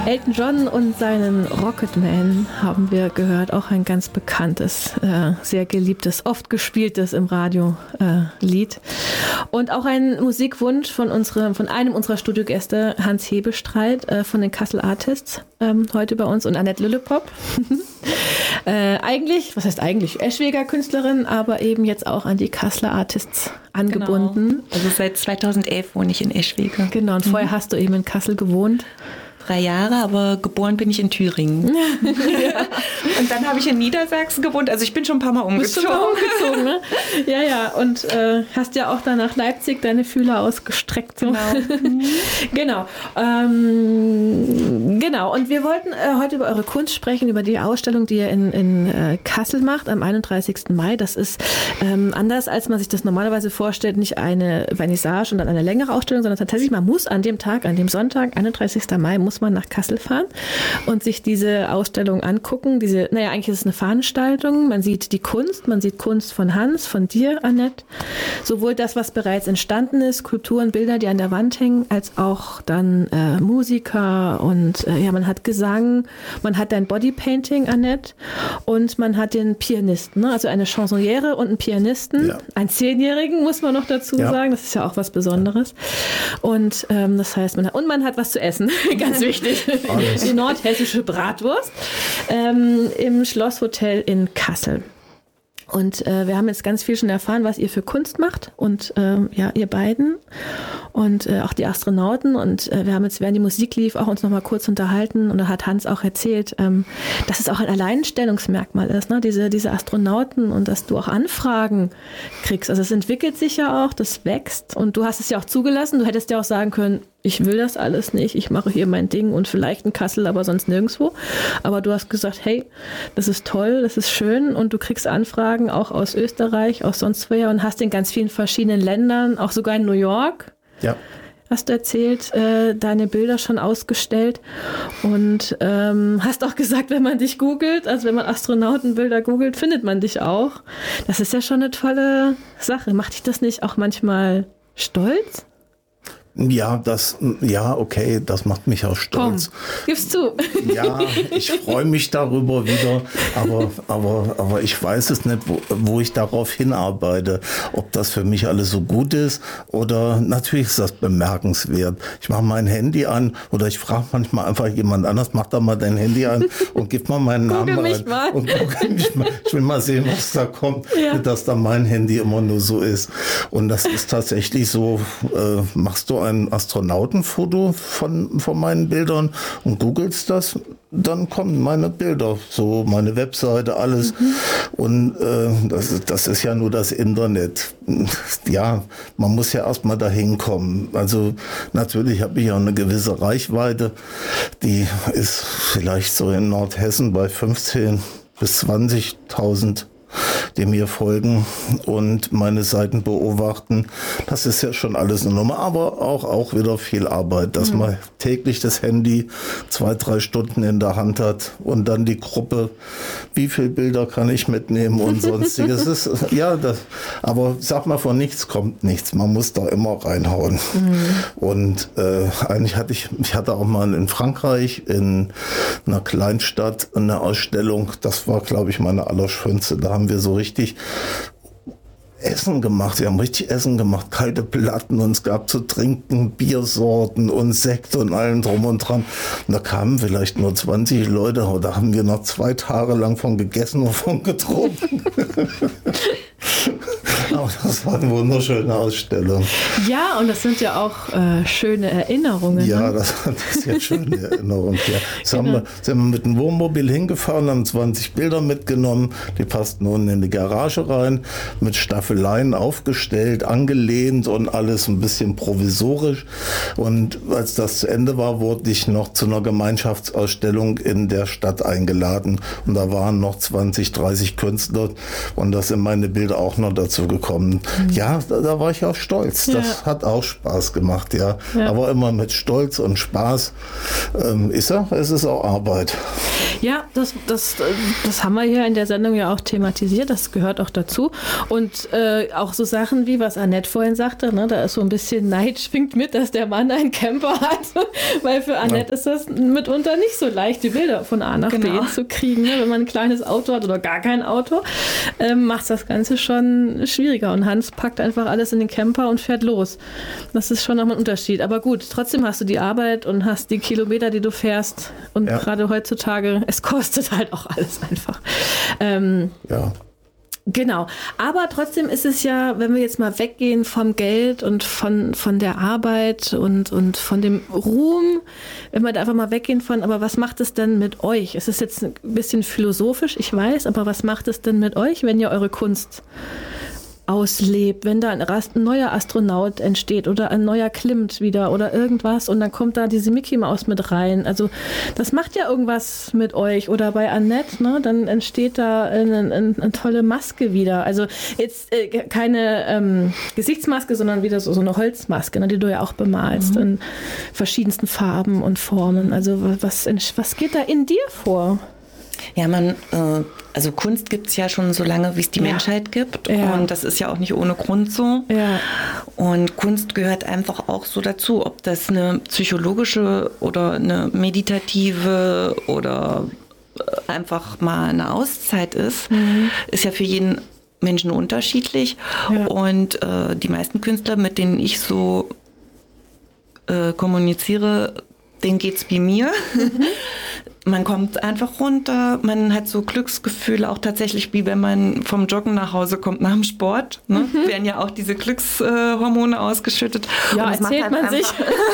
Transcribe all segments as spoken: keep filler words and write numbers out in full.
Elton John und seinen Rocketman haben wir gehört. Auch ein ganz bekanntes, äh, sehr geliebtes, oft gespieltes im Radio äh, Lied. Und auch ein Musikwunsch von, unsere, von einem unserer Studiogäste, Hans Hebestreit äh, von den Kassel Artists, ähm, heute bei uns, und Annette Lüllepop. äh, eigentlich, was heißt eigentlich, Eschweger Künstlerin, aber eben jetzt auch an die Kasseler Artists angebunden. Genau. Also seit zweitausendelf wohne ich in Eschwege. Genau, und vorher mhm. hast du eben in Kassel gewohnt. Drei Jahre, aber geboren bin ich in Thüringen. Ja. Und dann habe ich in Niedersachsen gewohnt. Also ich bin schon ein paar Mal umgezogen. Bist schon mal umgezogen, ne? Ja, ja. Und äh, hast ja auch dann nach Leipzig deine Fühler ausgestreckt. So. Genau. Mhm. Genau. Ähm, genau. Und wir wollten äh, heute über eure Kunst sprechen, über die Ausstellung, die ihr in, in äh, Kassel macht am einunddreißigsten Mai. Das ist ähm, anders, als man sich das normalerweise vorstellt, nicht eine Vernissage und dann eine längere Ausstellung, sondern tatsächlich, man muss an dem Tag, an dem Sonntag, einunddreißigsten Mai, muss man nach Kassel fahren und sich diese Ausstellung angucken. Diese, naja, eigentlich ist es eine Veranstaltung. Man sieht die Kunst, man sieht Kunst von Hans, von dir, Annette. Sowohl das, was bereits entstanden ist, Skulpturen, Bilder, die an der Wand hängen, als auch dann äh, Musiker und äh, ja, man hat Gesang, man hat ein Bodypainting, Annette, und man hat den Pianisten, ne? Also eine Chansonniere und einen Pianisten, ja. Einen Zehnjährigen, muss man noch dazu ja. sagen. Das ist ja auch was Besonderes. Und ähm, das heißt, man hat, und man hat was zu essen, ganz wichtig, alles. Die nordhessische Bratwurst ähm, im Schlosshotel in Kassel. Und äh, wir haben jetzt ganz viel schon erfahren, was ihr für Kunst macht und ähm, ja, ihr beiden und äh, auch die Astronauten. Und äh, wir haben jetzt, während die Musik lief, auch uns noch mal kurz unterhalten und da hat Hans auch erzählt, ähm, dass es auch ein Alleinstellungsmerkmal ist, ne? Diese, diese Astronauten, und dass du auch Anfragen kriegst. Also es entwickelt sich ja auch, das wächst, und du hast es ja auch zugelassen. Du hättest ja auch sagen können, ich will das alles nicht, ich mache hier mein Ding und vielleicht in Kassel, aber sonst nirgendwo. Aber du hast gesagt, hey, das ist toll, das ist schön, und du kriegst Anfragen auch aus Österreich, aus sonst woher, und hast in ganz vielen verschiedenen Ländern, auch sogar in New York, ja. hast du erzählt, äh, deine Bilder schon ausgestellt, und ähm, hast auch gesagt, wenn man dich googelt, also wenn man Astronautenbilder googelt, findet man dich auch. Das ist ja schon eine tolle Sache. Macht dich das nicht auch manchmal stolz? Ja, das, ja, okay, das macht mich auch stolz. Komm, gib's zu. Ja, ich freue mich darüber wieder, aber, aber, aber ich weiß es nicht, wo, wo ich darauf hinarbeite, ob das für mich alles so gut ist, oder natürlich ist das bemerkenswert. Ich mache mein Handy an, oder ich frage manchmal einfach jemand anders, mach da mal dein Handy an und gib mal meinen Namen gucke mich ein. Mal. Und gucke mich mal. Ich will mal sehen, was da kommt, ja. Dass da mein Handy immer nur so ist. Und das ist tatsächlich so, äh, machst du ein Astronautenfoto von, von meinen Bildern und googelst das, dann kommen meine Bilder, so meine Webseite, alles. Mhm. Und äh, das, ist, das ist ja nur das Internet. Ja, man muss ja erstmal dahin kommen. Also natürlich habe ich ja eine gewisse Reichweite, die ist vielleicht so in Nordhessen bei fünfzehntausend bis zwanzigtausend, die mir folgen und meine Seiten beobachten. Das ist ja schon alles eine Nummer, aber auch, auch wieder viel Arbeit, dass mhm. man täglich das Handy zwei, drei Stunden in der Hand hat und dann die Gruppe, wie viele Bilder kann ich mitnehmen und sonstiges. ist, ja, das, aber sag mal, von nichts kommt nichts. Man muss da immer reinhauen. Mhm. Und äh, eigentlich hatte ich, ich hatte auch mal in Frankreich in einer Kleinstadt eine Ausstellung, das war, glaube ich, meine allerschönste. Da haben wir so richtig Essen gemacht. Wir haben richtig Essen gemacht, kalte Platten, und es gab zu trinken Biersorten und Sekt und allem drum und dran. Und da kamen vielleicht nur zwanzig Leute, aber da haben wir noch zwei Tage lang von gegessen und von getrunken. Aber das war eine wunderschöne Ausstellung. Ja, und das sind ja auch äh, schöne Erinnerungen. Ja, ne? das, das ist ja schöne Erinnerung. Ja. Jetzt genau. haben wir, sind wir mit dem Wohnmobil hingefahren, haben zwanzig Bilder mitgenommen, die passten unten in die Garage rein, mit Staffeleien aufgestellt, angelehnt und alles ein bisschen provisorisch. Und als das zu Ende war, wurde ich noch zu einer Gemeinschaftsausstellung in der Stadt eingeladen. Und da waren noch zwanzig, dreißig Künstler, und da sind meine Bilder auch noch dazu gekommen. bekommen. Mhm. Ja, da, da war ich auch stolz. Ja. Das hat auch Spaß gemacht, ja. ja. Aber immer mit Stolz und Spaß. Ähm, ist er? Es ist auch Arbeit. Ja, das, das, das haben wir hier in der Sendung ja auch thematisiert. Das gehört auch dazu. Und äh, auch so Sachen wie, was Annette vorhin sagte, ne, da ist so ein bisschen Neid schwingt mit, dass der Mann einen Camper hat. Weil für Annette ja. ist das mitunter nicht so leicht, die Bilder von A nach genau. B zu kriegen. Ne? Wenn man ein kleines Auto hat oder gar kein Auto, ähm, macht das Ganze schon schwieriger. Und Hans packt einfach alles in den Camper und fährt los. Das ist schon nochmal ein Unterschied. Aber gut, trotzdem hast du die Arbeit und hast die Kilometer, die du fährst. Und ja. gerade heutzutage, es kostet halt auch alles einfach. Ähm, ja. Genau, aber trotzdem ist es ja, wenn wir jetzt mal weggehen vom Geld und von, von der Arbeit und, und von dem Ruhm, wenn wir da einfach mal weggehen von, aber was macht es denn mit euch? Es ist jetzt ein bisschen philosophisch, ich weiß, aber was macht es denn mit euch, wenn ihr eure Kunst auslebt, wenn da ein, Rast, ein neuer Astronaut entsteht oder ein neuer Klimt wieder oder irgendwas und dann kommt da diese Mickey Maus mit rein. Also das macht ja irgendwas mit euch. Oder bei Annette, ne, dann entsteht da eine, eine, eine tolle Maske wieder. Also jetzt äh, keine ähm, Gesichtsmaske, sondern wieder so, so eine Holzmaske, ne, die du ja auch bemalst mhm. in verschiedensten Farben und Formen. Also was, was geht da in dir vor? Ja, man, äh, also Kunst gibt es ja schon so lange, wie es die ja. Menschheit gibt. Ja. Und das ist ja auch nicht ohne Grund so. Ja. Und Kunst gehört einfach auch so dazu, ob das eine psychologische oder eine meditative oder einfach mal eine Auszeit ist, mhm. ist ja für jeden Menschen unterschiedlich. Ja. Und äh, die meisten Künstler, mit denen ich so äh, kommuniziere, denen geht's wie mir. Mhm. Man kommt einfach runter, man hat so Glücksgefühle, auch tatsächlich wie wenn man vom Joggen nach Hause kommt nach dem Sport. Ne? Mhm. Werden ja auch diese Glückshormone ausgeschüttet. Ja, und das erzählt macht man einfach, sich.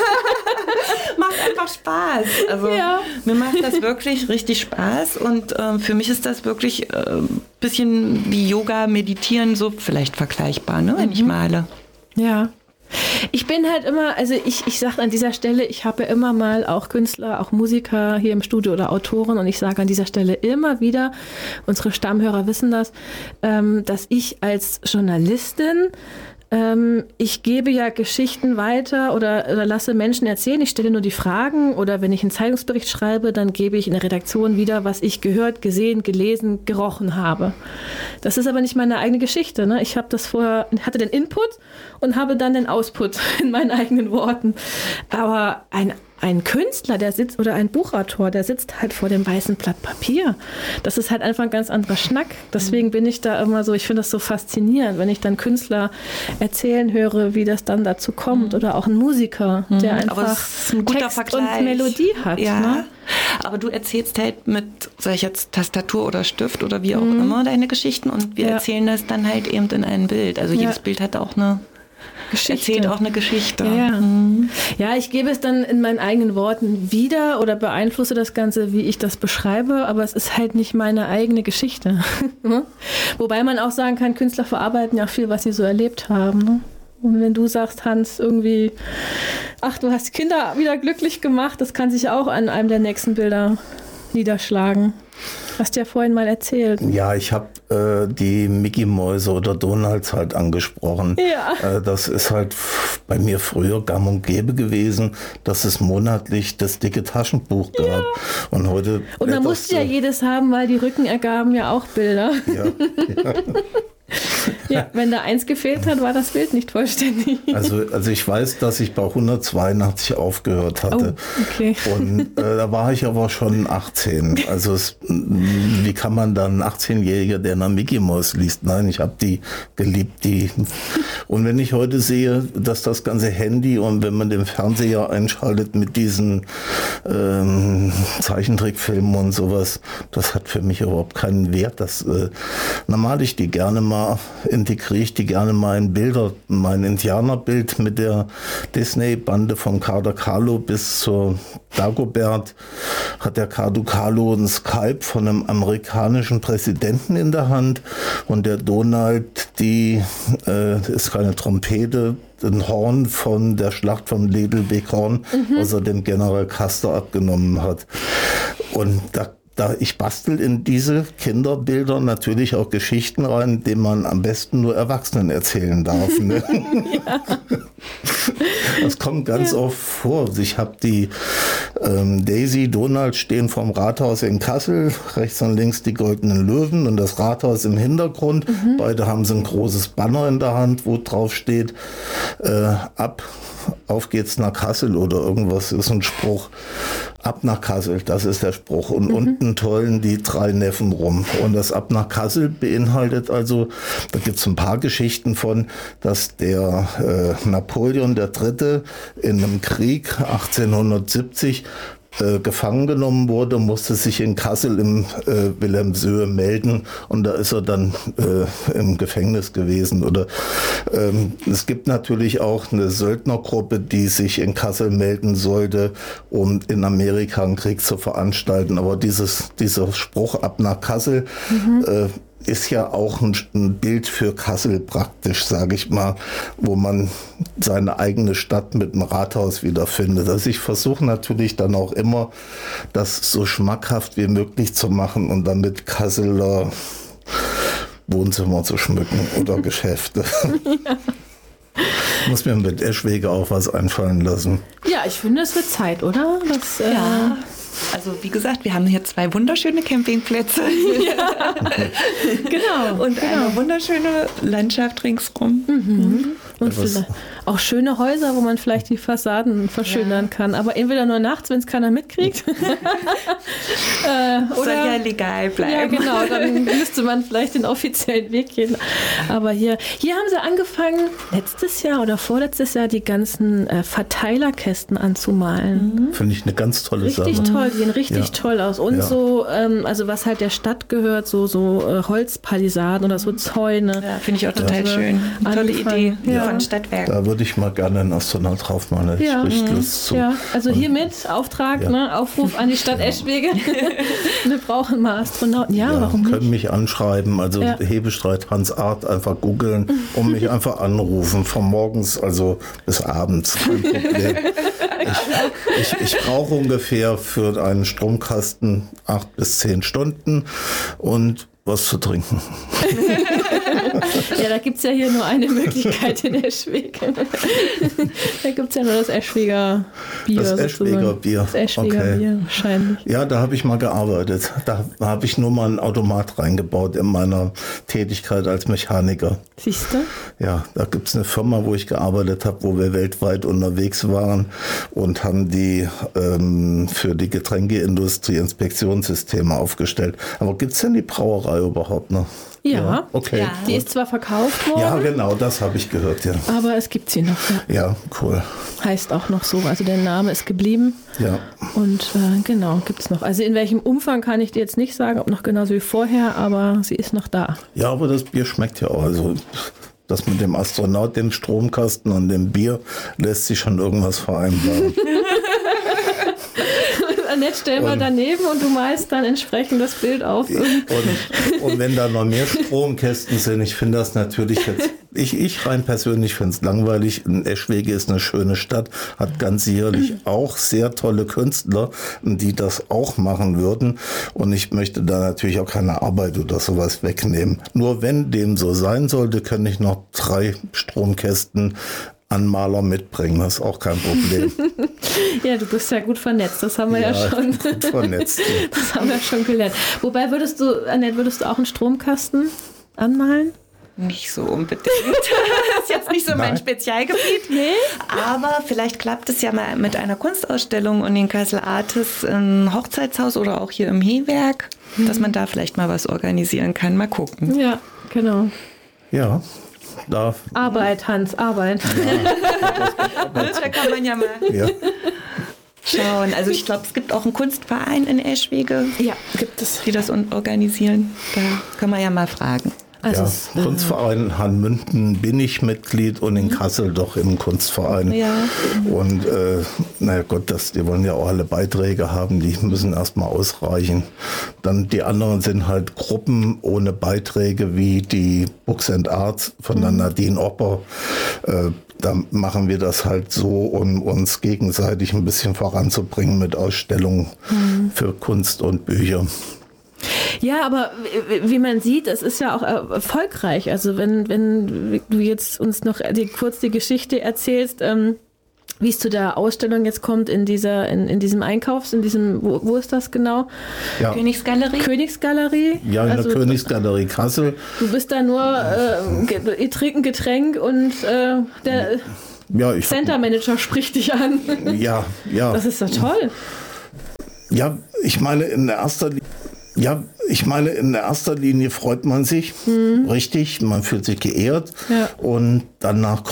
macht einfach Spaß. Also ja. mir macht das wirklich richtig Spaß und äh, für mich ist das wirklich ein äh, bisschen wie Yoga, Meditieren, so vielleicht vergleichbar, ne, wenn mhm. ich male. Ja. Ich bin halt immer, also ich, ich sage an dieser Stelle, ich habe ja immer mal auch Künstler, auch Musiker hier im Studio oder Autoren und ich sage an dieser Stelle immer wieder, unsere Stammhörer wissen das, ähm, dass ich als Journalistin, ähm, ich gebe ja Geschichten weiter oder, oder lasse Menschen erzählen, ich stelle nur die Fragen oder wenn ich einen Zeitungsbericht schreibe, dann gebe ich in der Redaktion wieder, was ich gehört, gesehen, gelesen, gerochen habe. Das ist aber nicht meine eigene Geschichte. Ne? Ich habe das vorher, hatte den Input und habe dann den Output in meinen eigenen Worten. Aber ein Ein Künstler, der sitzt, oder ein Buchautor, der sitzt halt vor dem weißen Blatt Papier. Das ist halt einfach ein ganz anderer Schnack. Deswegen bin ich da immer so, ich finde das so faszinierend, wenn ich dann Künstler erzählen höre, wie das dann dazu kommt. Oder auch ein Musiker, der einfach ein guter Text Vergleich. Und Melodie hat. Ja. Ne? Aber du erzählst halt mit, sag ich jetzt, Tastatur oder Stift oder wie auch mhm. immer deine Geschichten und wir ja. erzählen das dann halt eben in ein Bild. Also jedes ja. Bild hat auch eine Geschichte. Erzählt auch eine Geschichte. Ja. Mhm. ja, ich gebe es dann in meinen eigenen Worten wieder oder beeinflusse das Ganze, wie ich das beschreibe, aber es ist halt nicht meine eigene Geschichte. Wobei man auch sagen kann, Künstler verarbeiten ja auch viel, was sie so erlebt haben. Ne? Und wenn du sagst, Hans, irgendwie, ach, du hast die Kinder wieder glücklich gemacht, das kann sich auch an einem der nächsten Bilder niederschlagen. Hast du ja vorhin mal erzählt. Ja, ich habe äh, die Mickey-Mäuse oder Donalds halt angesprochen. Ja. Äh, das ist halt bei mir früher gang und gäbe gewesen, dass es monatlich das dicke Taschenbuch gab. Ja. Und heute. Und man musste ja jedes haben, weil die Rücken ergaben ja auch Bilder. Ja. ja. Ja, wenn da eins gefehlt hat, war das Bild nicht vollständig. Also, also ich weiß, dass ich bei hundertzweiundachtzig aufgehört hatte. Oh, okay. Und äh, da war ich aber schon achtzehn. Also es, wie kann man dann ein achtzehnjähriger, der nach Mickey Mouse liest? Nein, ich habe die geliebt. Die. Und wenn ich heute sehe, dass das ganze Handy und wenn man den Fernseher einschaltet mit diesen ähm, Zeichentrickfilmen und sowas, das hat für mich überhaupt keinen Wert. Das äh, normal ich die gerne mal integriere ich die gerne mal in Bilder. Mein Indianerbild mit der Disney-Bande vom Kader Carlo bis zur Dagobert hat der Kader Carlo ein Skalp von einem amerikanischen Präsidenten in der Hand und der Donald, die äh, ist keine Trompete, ein Horn von der Schlacht von Little Big Horn, mhm. was er dem General Custer abgenommen hat. Und da da ich bastel in diese Kinderbilder natürlich auch Geschichten rein, die man am besten nur Erwachsenen erzählen darf. Ne? Ja. Das kommt ganz ja. oft vor. Ich habe die ähm, Daisy, Donald stehen vorm Rathaus in Kassel, rechts und links die goldenen Löwen und das Rathaus im Hintergrund. Mhm. Beide haben so ein großes Banner in der Hand, wo drauf steht, äh, ab, auf geht's nach Kassel oder irgendwas, ist ein Spruch. Ab nach Kassel, das ist der Spruch. Und mhm. unten tollen die drei Neffen rum. Und das Ab nach Kassel beinhaltet also, da gibt es ein paar Geschichten von, dass der äh, Napoleon der Dritte in einem Krieg achtzehnhundertsiebzig äh, gefangen genommen wurde, musste sich in Kassel im äh, Wilhelmshöhe melden und da ist er dann äh, im Gefängnis gewesen. Oder ähm, es gibt natürlich auch eine Söldnergruppe, die sich in Kassel melden sollte, um in Amerika einen Krieg zu veranstalten. Aber dieses, dieser Spruch Ab nach Kassel mhm. äh, ist ja auch ein, ein Bild für Kassel praktisch, sage ich mal, wo man seine eigene Stadt mit dem Rathaus wiederfindet. Also ich versuche natürlich dann auch immer, das so schmackhaft wie möglich zu machen und damit Kasseler Wohnzimmer zu schmücken oder Geschäfte. Ja. Muss mir mit Eschwege auch was einfallen lassen. Ja, ich finde, es wird Zeit, oder? Das, äh ja. Also wie gesagt, wir haben hier zwei wunderschöne Campingplätze. Ja. Genau. Und genau. eine wunderschöne Landschaft ringsrum. Mhm. Mhm. Und auch schöne Häuser, wo man vielleicht die Fassaden verschönern ja. kann. Aber entweder nur nachts, wenn es keiner mitkriegt. äh, oder soll ja legal bleiben. Ja, genau. Dann müsste man vielleicht den offiziellen Weg gehen. Aber hier, hier haben sie angefangen, letztes Jahr oder vorletztes Jahr die ganzen äh, Verteilerkästen anzumalen. Mhm. Finde ich eine ganz tolle richtig Sache. Richtig toll, die sehen richtig ja. toll aus. Und ja. so, ähm, also was halt der Stadt gehört, so, so äh, Holzpalisaden oder so Zäune. Ja, finde ich auch total also, schön. Eine tolle Idee. Ja. Von Stadtwerken. Da würde ich mal gerne einen Astronaut draufmalen. Ja. Ich Lust zu. Ja. Also hiermit Auftrag, ja. ne, Aufruf an die Stadt ja. Eschwege. Wir brauchen mal Astronauten. Ja, ja warum nicht? Können mich anschreiben, also ja. Hebestreit Hans Art einfach googeln und mich einfach anrufen, von morgens also bis abends. Kein Problem. Ich, ich, ich brauche ungefähr für einen Stromkasten acht bis zehn Stunden und was zu trinken. Ja, da gibt es ja hier nur eine Möglichkeit in Eschwege. Da gibt es ja nur das Eschweger Bier. Das Eschweger Bier. Das Eschweger okay. Bier, wahrscheinlich. Ja, da habe ich mal gearbeitet. Da habe ich nur mal ein Automat reingebaut in meiner Tätigkeit als Mechaniker. Siehst du? Ja, da gibt es eine Firma, wo ich gearbeitet habe, wo wir weltweit unterwegs waren und haben die ähm, für die Getränkeindustrie Inspektionssysteme aufgestellt. Aber gibt es denn die Brauerei überhaupt noch? Ja, ja, okay. Ja. Die ist zwar verkauft worden. Ja, genau, das habe ich gehört, ja. Aber es gibt sie noch. Ja. ja, cool. Heißt auch noch so, also der Name ist geblieben. Ja. Und äh, genau, gibt es noch. Also in welchem Umfang kann ich dir jetzt nicht sagen, ob noch genauso wie vorher, aber sie ist noch da. Ja, aber das Bier schmeckt ja auch. Also das mit dem Astronaut, dem Stromkasten und dem Bier lässt sich schon irgendwas vereinbaren. Annette, stell mal daneben und du malst dann entsprechend das Bild auf. Und, und wenn da noch mehr Stromkästen sind, ich finde das natürlich jetzt, ich, ich rein persönlich finde es langweilig. Eschwege ist eine schöne Stadt, hat ganz sicherlich auch sehr tolle Künstler, die das auch machen würden. Und ich möchte da natürlich auch keine Arbeit oder sowas wegnehmen. Nur wenn dem so sein sollte, könnte ich noch drei Stromkästen Anmaler mitbringen, das ist auch kein Problem. Ja, du bist ja gut vernetzt, das haben wir ja, ja schon. Gut vernetzt. Das haben wir schon gelernt. Wobei würdest du, Annette, würdest du auch einen Stromkasten anmalen? Nicht so unbedingt. Das ist jetzt nicht so Nein. mein Spezialgebiet. Nee? Aber vielleicht klappt es ja mal mit einer Kunstausstellung und den Kassel Artis im Hochzeitshaus oder auch hier im Hewerk, mhm. dass man da vielleicht mal was organisieren kann. Mal gucken. Ja, genau. Ja. Da. Arbeit, Hans, Arbeit. Ja, da kann man ja mal ja. schauen. Also ich glaube, es gibt auch einen Kunstverein in Eschwege. Ja, gibt es. Die das organisieren. Da können wir ja mal fragen. Also ja, es, äh, Kunstverein Hanmünden bin ich Mitglied und in Kassel doch im Kunstverein. Ja. Und äh, naja Gott, das, die wollen ja auch alle Beiträge haben, die müssen erstmal ausreichen. Dann die anderen sind halt Gruppen ohne Beiträge, wie die Books and Arts von der Nadine Opper. Äh, da machen wir das halt so, um uns gegenseitig ein bisschen voranzubringen mit Ausstellungen mhm. für Kunst und Bücher. Ja, aber wie man sieht, es ist ja auch erfolgreich. Also wenn, wenn du jetzt uns noch die, kurz die Geschichte erzählst, ähm, wie es zu der Ausstellung jetzt kommt in dieser, in, in diesem Einkaufs, in diesem, wo, wo ist das genau? Ja. Königsgalerie? Königsgalerie. Ja, in also, der Königsgalerie Kassel. Du bist da nur, äh, ihr trinkt ein Getränk und äh, der ja, ich, Center Manager spricht dich an. Ja, ja. Das ist doch toll. Ja, ich meine, in der erster Linie Ja, ich meine, in erster Linie freut man sich, hm. richtig, man fühlt sich geehrt ja. und danach kommt